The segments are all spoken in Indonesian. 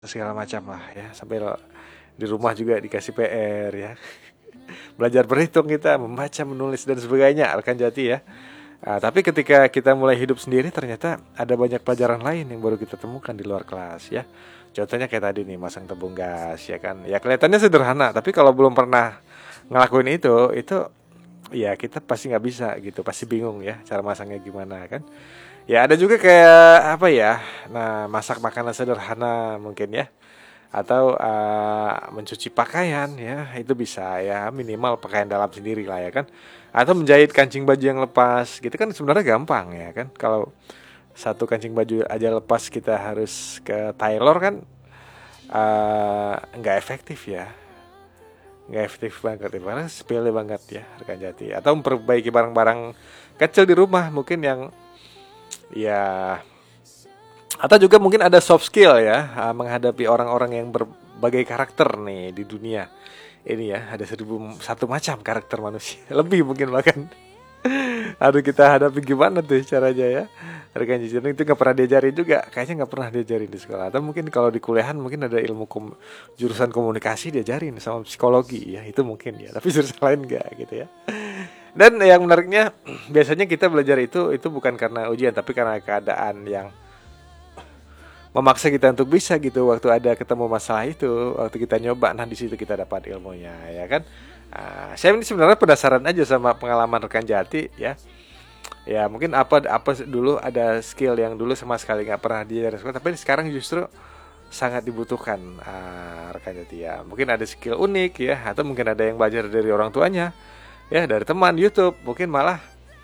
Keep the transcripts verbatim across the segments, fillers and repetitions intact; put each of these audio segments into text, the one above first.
segala macam lah ya, sampai di rumah juga dikasih P R ya. Belajar berhitung kita, membaca, menulis dan sebagainya, rekan Jati ya. Nah, tapi ketika kita mulai hidup sendiri ternyata ada banyak pelajaran lain yang baru kita temukan di luar kelas ya. Contohnya kayak tadi nih, masang tabung gas ya kan. Ya kelihatannya sederhana, tapi kalau belum pernah ngelakuin itu, itu ya kita pasti nggak bisa gitu, pasti bingung ya cara masangnya gimana kan. Ya ada juga kayak apa ya, nah masak makanan sederhana mungkin ya, atau uh, mencuci pakaian ya, itu bisa ya, minimal pakaian dalam sendiri lah ya kan, atau menjahit kancing baju yang lepas gitu kan, sebenarnya gampang ya kan. Kalau satu kancing baju aja lepas kita harus ke tailor kan, uh, nggak efektif ya, nggak efektif banget ya, karena sepele banget ya rekan Jati. Atau memperbaiki barang-barang kecil di rumah mungkin yang ya, atau juga mungkin ada soft skill ya, uh, menghadapi orang-orang yang berbagai karakter nih di dunia ini ya. Ada seribu satu macam karakter manusia, lebih mungkin bahkan. Aduh, kita hadapi gimana tuh caranya ya, rekan jujur. Itu nggak pernah diajarin juga, kayaknya nggak pernah diajarin di sekolah. Atau mungkin kalau di kuliahan mungkin ada ilmu kom- jurusan komunikasi diajarin sama psikologi ya, itu mungkin ya, tapi jurusan lain nggak gitu ya. Dan yang menariknya, biasanya kita belajar itu itu bukan karena ujian, tapi karena keadaan yang memaksa kita untuk bisa gitu. Waktu ada ketemu masalah itu, waktu kita nyoba, nah di situ kita dapat ilmunya ya kan. Nah, saya ini sebenarnya penasaran aja sama pengalaman rekan Jati ya. Ya mungkin apa apa dulu ada skill yang dulu sama sekali nggak pernah diajarin sekolah, tapi sekarang justru sangat dibutuhkan, uh, rekan Jati ya. Mungkin ada skill unik ya, atau mungkin ada yang belajar dari orang tuanya ya, dari teman YouTube, mungkin malah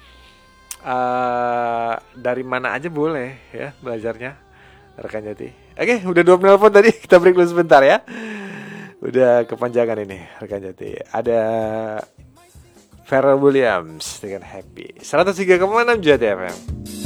uh, dari mana aja boleh ya belajarnya, rekan Jati. Oke, udah dua penelpon tadi, kita break dulu sebentar ya. Udah kepanjangan ini rekan Jati. Ada Pharrell Williams dengan Happy. seratus tiga koma enam Jati F M.